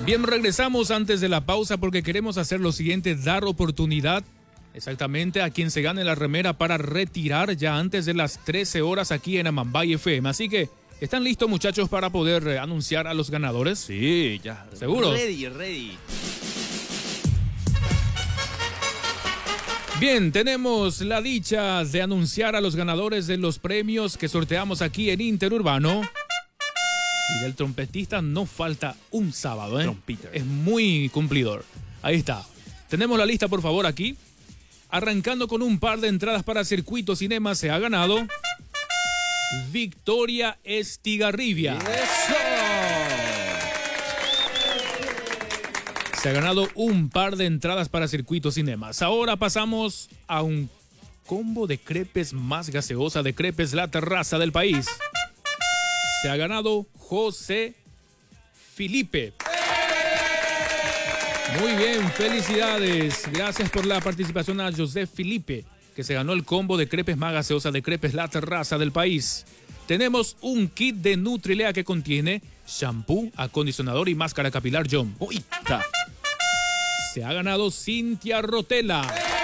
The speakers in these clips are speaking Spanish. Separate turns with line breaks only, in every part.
Bien, regresamos antes de la pausa porque queremos hacer lo siguiente, dar oportunidad exactamente a quien se gane la remera para retirar ya antes de las 13 horas aquí en Amambay FM. Así que, ¿están listos, muchachos, para poder anunciar a los ganadores?
Sí, ya.
¿Seguro?
Ready.
Bien, tenemos la dicha de anunciar a los ganadores de los premios que sorteamos aquí en Interurbano. Y del trompetista no falta un sábado, ¿eh?
Trompita.
Es muy cumplidor. Ahí está. Tenemos la lista, por favor, aquí. Arrancando con un par de entradas para Circuito Cinema, se ha ganado Victoria Estigarribia.
¡Eso!
Se ha ganado un par de entradas para Circuito Cinemas. Ahora pasamos a un combo de crepes más gaseosa de Crepes La Terraza del país. Se ha ganado José Felipe. Muy bien, felicidades. Gracias por la participación a José Felipe, que se ganó el combo de crepes más gaseosa de Crepes La Terraza del país. Tenemos un kit de Nutrilea que contiene shampoo, acondicionador y máscara capilar John.
¡Uy! Está.
Se ha ganado Cintia Rotela.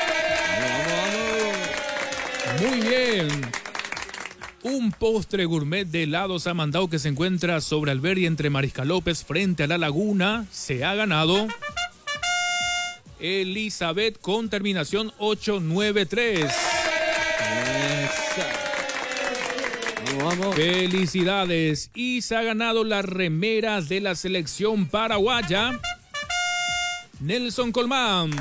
Muy bien. Un postre gourmet de helados Amandao que se encuentra sobre Alberia entre Mariscal López frente a la laguna. Se ha ganado Elizabeth con terminación 893.
Vamos.
Felicidades. Y se ha ganado las remeras de la selección paraguaya Nelson Colmán.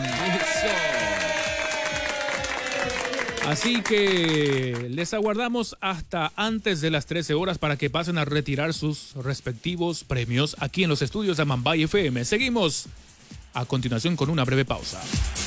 Así que les aguardamos hasta antes de las 13 horas para que pasen a retirar sus respectivos premios aquí en los estudios de Amambay FM. Seguimos a continuación con una breve pausa.